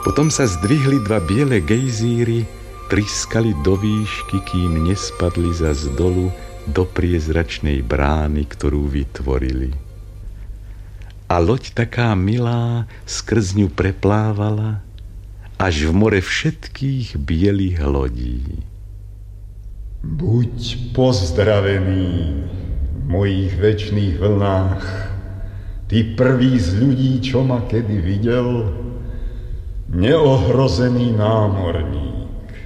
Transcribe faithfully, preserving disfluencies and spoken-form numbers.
Potom sa zdvihli dva biele gejzíry, triskali do výšky, kým nespadli zas dolu do priezračnej brány, ktorú vytvorili. A loď taká milá skrz ňu preplávala, až v more všetkých bielých lodí. Buď pozdravený v mojich večných vlnách, ty prvý z ľudí, čo ma kedy videl, neohrozený námorník.